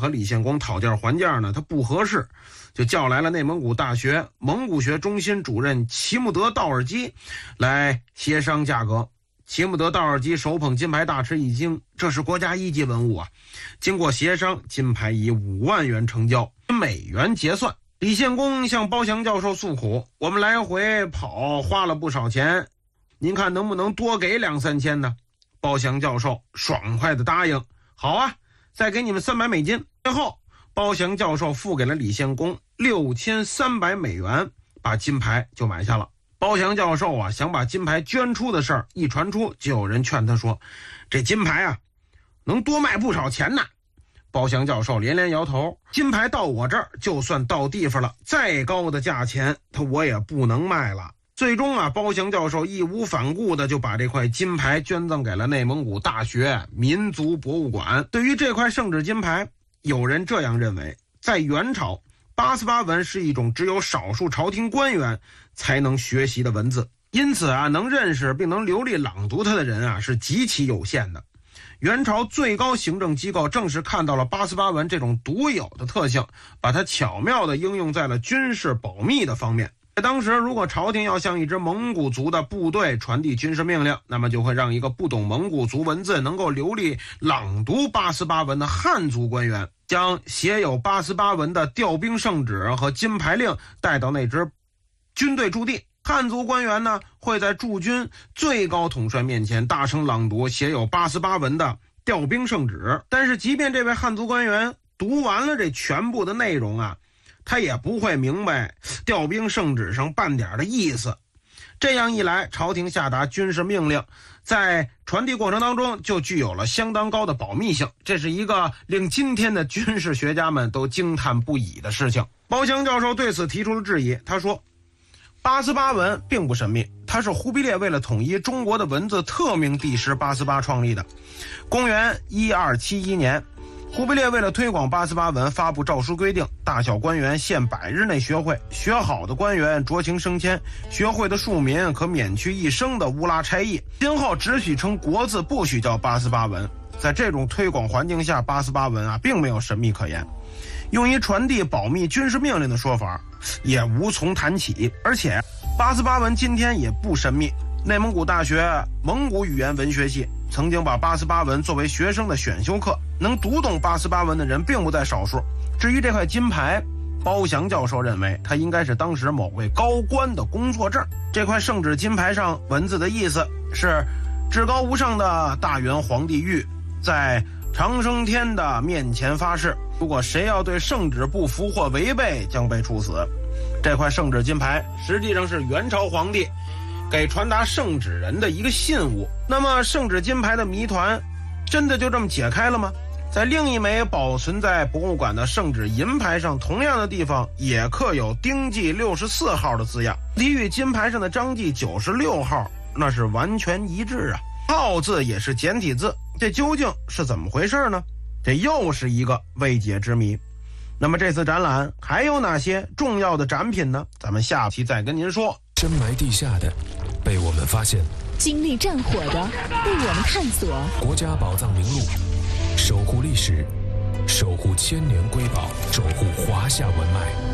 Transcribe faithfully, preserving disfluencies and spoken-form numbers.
和李献公讨价还价呢，他不合适，就叫来了内蒙古大学蒙古学中心主任齐木德道尔基来协商价格。齐木德道尔基手捧金牌大吃一惊，这是国家一级文物啊！经过协商，金牌以五万元成交，美元结算。李献公向包祥教授诉苦：我们来回跑花了不少钱，您看能不能多给两三千呢？包祥教授爽快地答应：好啊，再给你们三百美金。最后，包祥教授付给了李献公六千三百美元，把金牌就买下了。包祥教授啊，想把金牌捐出的事儿一传出，就有人劝他说：这金牌啊，能多卖不少钱呢。包祥教授连连摇头：金牌到我这儿就算到地方了，再高的价钱他我也不能卖了。最终啊，包祥教授义无反顾的就把这块金牌捐赠给了内蒙古大学民族博物馆。对于这块圣旨金牌，有人这样认为，在元朝，八思巴文是一种只有少数朝廷官员才能学习的文字，因此啊，能认识并能流利朗读它的人啊是极其有限的。元朝最高行政机构正是看到了八思巴文这种独有的特性，把它巧妙地应用在了军事保密的方面。在当时，如果朝廷要向一支蒙古族的部队传递军事命令，那么就会让一个不懂蒙古族文字能够流利朗读八思巴文的汉族官员，将写有八思巴文的调兵圣旨和金牌令带到那支军队驻地。汉族官员呢，会在驻军最高统帅面前大声朗读写有八思巴文的调兵圣旨。但是即便这位汉族官员读完了这全部的内容啊，他也不会明白调兵圣旨上半点的意思。这样一来，朝廷下达军事命令在传递过程当中就具有了相当高的保密性，这是一个令今天的军事学家们都惊叹不已的事情。包祥教授对此提出了质疑，他说：八思巴文并不神秘，它是忽必烈为了统一中国的文字特命帝师八思巴创立的。公元一二七一年，忽必烈为了推广八思巴文，发布诏书规定，大小官员限百日内学会，学好的官员酌情升迁，学会的庶民可免去一生的乌拉差役，今后只许称国字，不许叫八思巴文。在这种推广环境下，八思巴文啊并没有神秘可言，用于传递保密军事命令的说法也无从谈起。而且八思巴文今天也不神秘，内蒙古大学蒙古语言文学系曾经把八思巴文作为学生的选修课，能读懂八思巴文的人并不在少数。至于这块金牌，包祥教授认为它应该是当时某位高官的工作证。这块圣旨金牌上文字的意思是：至高无上的大元皇帝御在长生天的面前发誓，如果谁要对圣旨不服或违背，将被处死。这块圣旨金牌实际上是元朝皇帝给传达圣旨人的一个信物。那么圣旨金牌的谜团真的就这么解开了吗？在另一枚保存在博物馆的圣旨银牌上，同样的地方也刻有丁记六十四号的字样，题与金牌上的章记九十六号那是完全一致啊。号字也是简体字，这究竟是怎么回事呢？这又是一个未解之谜。那么这次展览还有哪些重要的展品呢？咱们下期再跟您说。 深埋地下的被我们发现， 经历战火的被我们探索。 国家宝藏名录，守护历史，守护千年瑰宝，守护华夏文脉。